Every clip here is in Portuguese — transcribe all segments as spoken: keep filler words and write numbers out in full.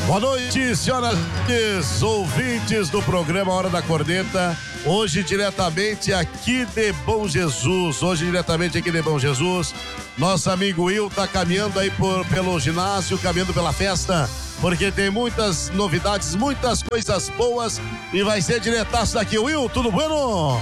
Boa noite, senhoras e ouvintes do programa Hora da Corneta. Hoje diretamente aqui de Bom Jesus. Hoje diretamente aqui de Bom Jesus. Nosso amigo Will tá caminhando aí por, pelo ginásio, caminhando pela festa, porque tem muitas novidades, muitas coisas boas e vai ser diretaço daqui. Will, tudo bueno?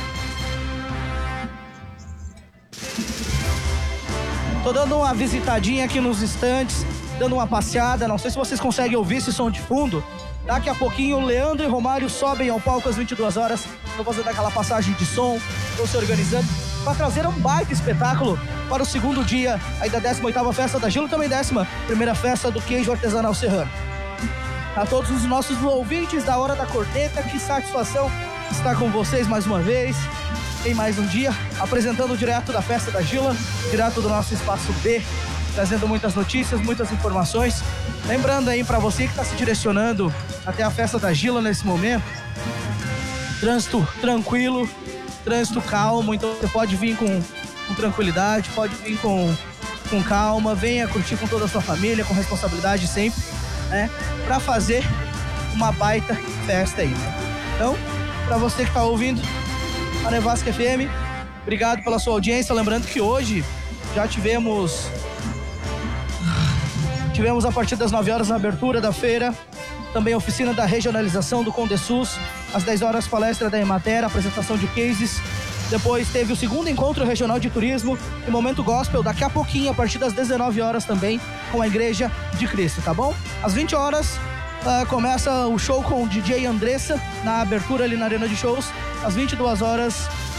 Tô dando uma visitadinha aqui nos estantes, dando uma passeada, não sei se vocês conseguem ouvir esse som de fundo. Daqui a pouquinho o Leandro e Romário sobem ao palco às vinte e duas horas, estão fazendo aquela passagem de som, estão se organizando para trazer um baita espetáculo para o segundo dia aí da décima oitava Festa da Gila, também décima primeira Festa do Queijo Artesanal Serrano. A todos os nossos ouvintes da Hora da Corneta, que satisfação estar com vocês mais uma vez, em mais um dia, apresentando direto da Festa da Gila, direto do nosso Espaço B, trazendo muitas notícias, muitas informações. Lembrando aí para você que está se direcionando até a Festa da Gila nesse momento, trânsito tranquilo, trânsito calmo, então você pode vir com, com tranquilidade, pode vir com, com calma, venha curtir com toda a sua família, com responsabilidade sempre, né, para fazer uma baita festa aí, né? Então, para você que está ouvindo a Nevasca F M, obrigado pela sua audiência. Lembrando que hoje já tivemos tivemos a partir das nove horas a abertura da feira, também a oficina da regionalização do Condesus, às dez horas palestra da Emater, apresentação de cases. Depois teve o segundo encontro regional de turismo e momento gospel daqui a pouquinho, a partir das dezenove horas também, com a Igreja de Cristo, tá bom? Às vinte horas uh, começa o show com o D J Andressa, na abertura ali na Arena de Shows. Às vinte e duas horas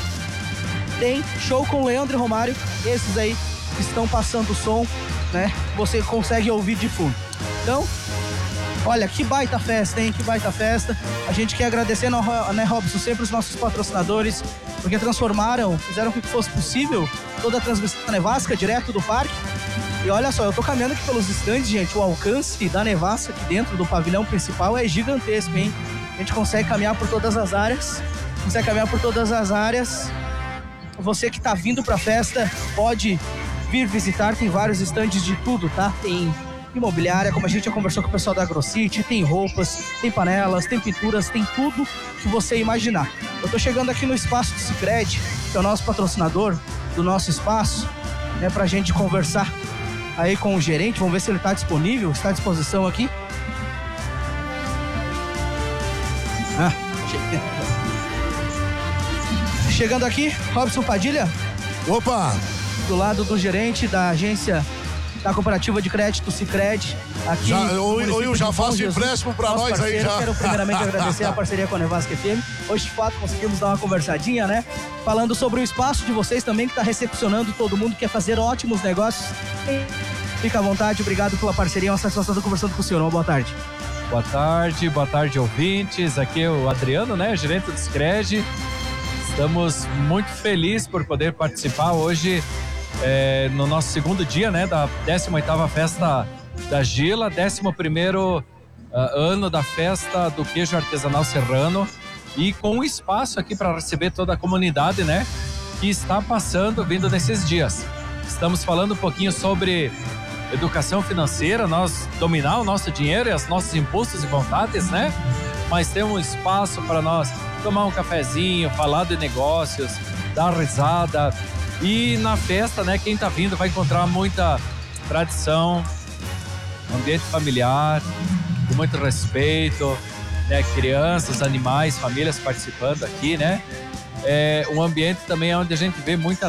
tem show com Leandro e Romário, esses aí estão passando o som, né? Você consegue ouvir de fundo. Então, olha, que baita festa, hein? Que baita festa. A gente quer agradecer, né, Robson, sempre os nossos patrocinadores, porque transformaram, fizeram com que fosse possível toda a transmissão da Nevasca direto do parque. E olha só, eu tô caminhando aqui pelos estandes, gente, o alcance da Nevasca aqui dentro do pavilhão principal é gigantesco, hein? A gente consegue caminhar por todas as áreas, consegue caminhar por todas as áreas. Você que tá vindo pra festa pode vir visitar, tem vários estandes de tudo, tá? Tem imobiliária, como a gente já conversou com o pessoal da AgroCity, tem roupas, tem panelas, tem pinturas, tem tudo que você imaginar. Eu tô chegando aqui no espaço do Sicredi, que é o nosso patrocinador do nosso espaço, né, pra gente conversar aí com o gerente, vamos ver se ele tá disponível, está à disposição aqui. Ah, chegando aqui, Robson Padilha. Opa! Do lado do gerente da agência da Cooperativa de Crédito Sicredi. Aqui já, o Will já faço empréstimo para nós parceiro. Aí já. Quero primeiramente agradecer a parceria com a Nevasca F M. Hoje, de fato, conseguimos dar uma conversadinha, né? Falando sobre o espaço de vocês também, que está recepcionando todo mundo, quer fazer ótimos negócios. Fica à vontade, obrigado pela parceria, uma satisfação estar conversando com o senhor. Uma boa tarde. Boa tarde, boa tarde, ouvintes. Aqui é o Adriano, né? Gerente do Sicredi. Estamos muito felizes por poder participar hoje é, no nosso segundo dia, né, da décima oitava Festa da Gila, décimo primeiro uh, ano da Festa do Queijo Artesanal Serrano, e com um espaço aqui para receber toda a comunidade, né, que está passando, vindo nesses dias. Estamos falando um pouquinho sobre educação financeira, nós dominar o nosso dinheiro e os nossos impulsos e vontades, né, mas tem um espaço para nós tomar um cafezinho, falar de negócios, dar risada. E na festa, né, quem tá vindo vai encontrar muita tradição, ambiente familiar, com muito respeito, né, crianças, animais, famílias participando aqui, né. É um ambiente também onde a gente vê muita,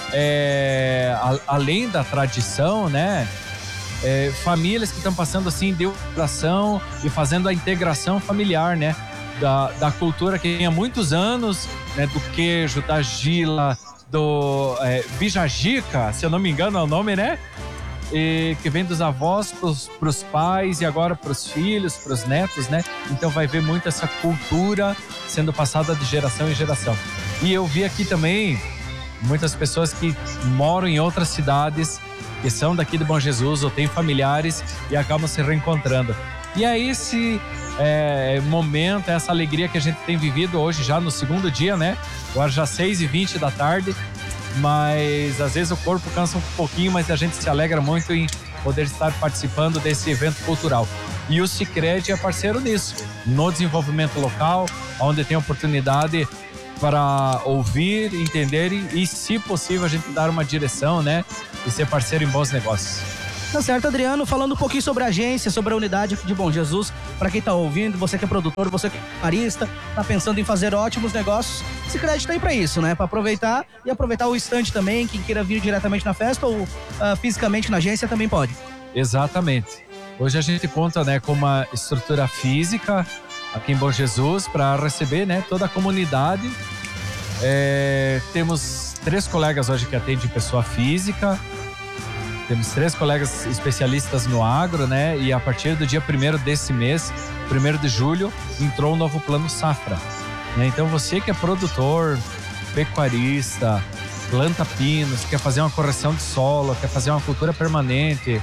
é, a, além da tradição, né, é, famílias que estão passando assim de oração e fazendo a integração familiar, né, da, da cultura que tem há muitos anos, né, do queijo, da gila, do é, bijagica, se eu não me engano é o nome, né? E que vem dos avós pros, pros pais e agora pros filhos, pros netos, né? Então vai ver muito essa cultura sendo passada de geração em geração. E eu vi aqui também muitas pessoas que moram em outras cidades, que são daqui de Bom Jesus ou têm familiares e acabam se reencontrando. E é esse é, momento, essa alegria que a gente tem vivido hoje já no segundo dia, né? Agora já seis e vinte da tarde, mas às vezes o corpo cansa um pouquinho, mas a gente se alegra muito em poder estar participando desse evento cultural. E o Sicredi é parceiro nisso, no desenvolvimento local, onde tem oportunidade para ouvir, entender e, e, se possível, a gente dar uma direção, né? E ser parceiro em bons negócios. Tá certo, Adriano, falando um pouquinho sobre a agência, sobre a unidade aqui de Bom Jesus, para quem tá ouvindo, você que é produtor, você que é barista, tá pensando em fazer ótimos negócios, Sicredi tá aí para isso, né? Para aproveitar e aproveitar o stand também, quem queira vir diretamente na festa ou uh, fisicamente na agência também pode. Exatamente. Hoje a gente conta, né, com uma estrutura física aqui em Bom Jesus para receber, né, toda a comunidade. É, temos três colegas hoje que atendem pessoa física. Temos três colegas especialistas no agro, né? E a partir do dia primeiro desse mês, primeiro de julho, entrou o novo Plano Safra, né? Então você que é produtor, pecuarista, planta pinos, quer fazer uma correção de solo, quer fazer uma cultura permanente,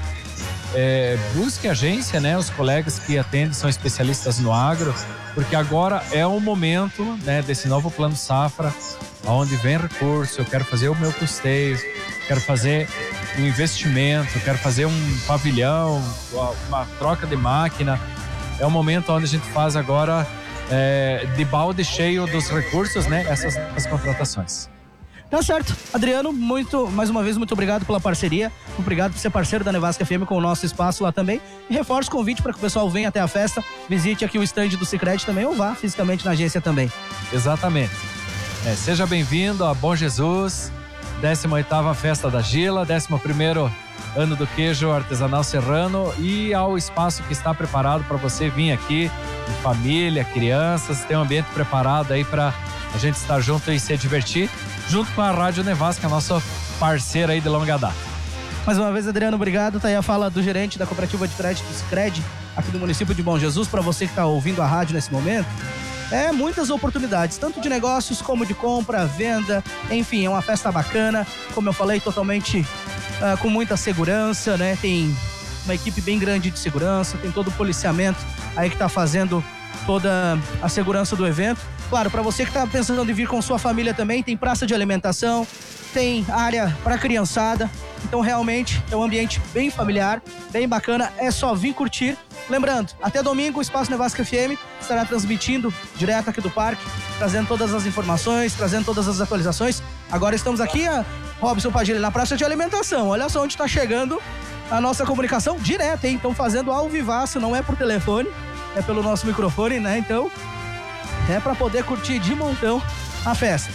é, busque a agência, né? Os colegas que atendem são especialistas no agro, porque agora é o momento, né, desse novo Plano Safra, onde vem recurso, eu quero fazer o meu custeio, quero fazer um investimento, quero fazer um pavilhão, uma troca de máquina. É o momento onde a gente faz agora é, de balde cheio dos recursos, né, essas, essas contratações. Tá certo. Adriano, muito, mais uma vez, muito obrigado pela parceria. Obrigado por ser parceiro da Nevasca F M com o nosso espaço lá também. E reforço o convite para que o pessoal venha até a festa, visite aqui o stand do Sicredi também ou vá fisicamente na agência também. Exatamente. É, seja bem-vindo a Bom Jesus, décima oitava Festa da Gila, décimo primeiro ano do queijo artesanal serrano e ao espaço que está preparado para você vir aqui, em família, crianças, tem um ambiente preparado aí para a gente estar junto e se divertir, junto com a Rádio Nevasca, nossa parceira aí de longa data. Mais uma vez, Adriano, obrigado. Tá aí a fala do gerente da cooperativa de crédito do Sicredi, aqui do município de Bom Jesus, para você que está ouvindo a rádio nesse momento. É, muitas oportunidades, tanto de negócios como de compra, venda, enfim, é uma festa bacana, como eu falei, totalmente uh, com muita segurança, né? Tem uma equipe bem grande de segurança, tem todo o policiamento aí que tá fazendo toda a segurança do evento. Claro, para você que tá pensando em vir com sua família também, tem praça de alimentação, tem área para criançada, então realmente é um ambiente bem familiar, bem bacana, é só vir curtir. Lembrando, até domingo o Espaço Nevasca F M estará transmitindo direto aqui do parque, trazendo todas as informações, trazendo todas as atualizações. Agora estamos aqui, a Robson Padilha, na praça de alimentação. Olha só onde está chegando a nossa comunicação direta, hein? Então fazendo ao vivaço, não é por telefone, é pelo nosso microfone, né? Então é para poder curtir de montão a festa.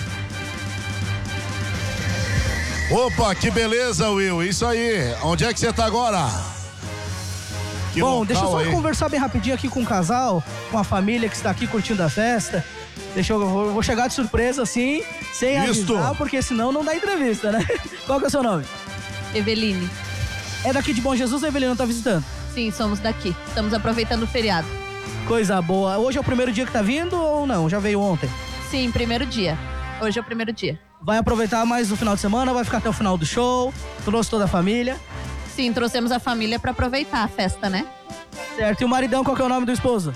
Opa, que beleza, Will. Isso aí. Onde é que você tá agora? Que Bom, deixa eu só aí. conversar bem rapidinho aqui com o casal, com a família que está aqui curtindo a festa. Deixa eu, eu vou chegar de surpresa assim, sem Isto. avisar, porque senão não dá entrevista, né? Qual que é o seu nome? Eveline. É daqui de Bom Jesus ou a Evelina tá visitando? Sim, somos daqui. Estamos aproveitando o feriado. Coisa boa. Hoje é o primeiro dia que tá vindo ou não? Já veio ontem? Sim, primeiro dia. Hoje é o primeiro dia. Vai aproveitar mais o final de semana, vai ficar até o final do show, trouxe toda a família. Sim, trouxemos a família para aproveitar a festa, né? Certo. E o maridão, qual que é o nome do esposo?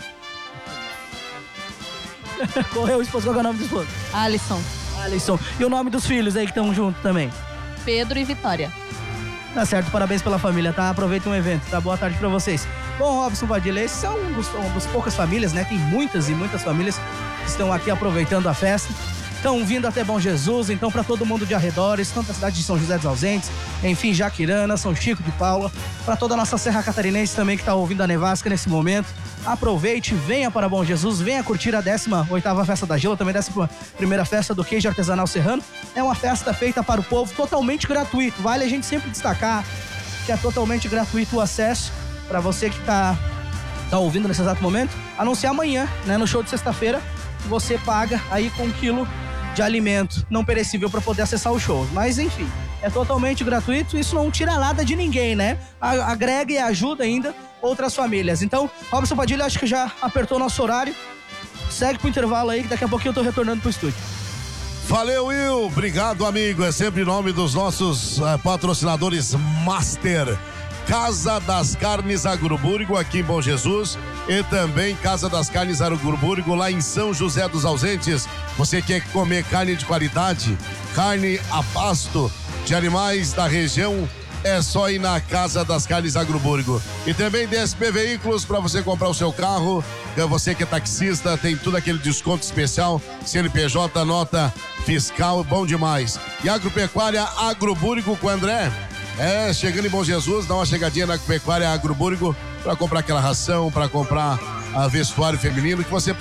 Correu o esposo, qual que é o nome do esposo? Alisson, Alisson. E o nome dos filhos aí que estão juntos também? Pedro e Vitória. Tá certo, parabéns pela família, tá? Aproveita um evento, tá? Boa tarde pra vocês. Bom, Robson Padilha, esses são um dos, um dos poucas famílias, né? Tem muitas e muitas famílias que estão aqui aproveitando a festa. Estão vindo até Bom Jesus, então para todo mundo de arredores, tanto a cidade de São José dos Ausentes, enfim, Jaquirana, São Chico de Paula, para toda a nossa Serra Catarinense também que está ouvindo a Nevasca nesse momento. Aproveite, venha para Bom Jesus, venha curtir a décima oitava Festa da Gila, também décima primeira Festa do Queijo Artesanal Serrano. É uma festa feita para o povo, totalmente gratuito. Vale a gente sempre destacar que é totalmente gratuito o acesso para você que está tá ouvindo nesse exato momento. Anunciar amanhã, né, no show de sexta-feira, você paga aí com um quilo de alimento não perecível para poder acessar o show. Mas enfim, é totalmente gratuito, isso não tira nada de ninguém, né? Agrega e ajuda ainda outras famílias. Então, Robson Padilha, acho que já apertou o nosso horário. Segue pro intervalo aí, que daqui a pouquinho eu tô retornando pro estúdio. Valeu, Will. Obrigado, amigo. É sempre em nome dos nossos uh, patrocinadores Master. Casa das Carnes Agroburgo, aqui em Bom Jesus, e também Casa das Carnes Agroburgo, lá em São José dos Ausentes. Você quer comer carne de qualidade, carne a pasto, de animais da região é só ir na Casa das Carnes Agroburgo. E também D S P Veículos para você comprar o seu carro. Você que é taxista, tem tudo aquele desconto especial, C N P J, nota fiscal, bom demais. E Agropecuária Agroburgo com o André. É, chegando em Bom Jesus, dá uma chegadinha na Agropecuária Agroburgo para comprar aquela ração, para comprar a vestuário feminino que você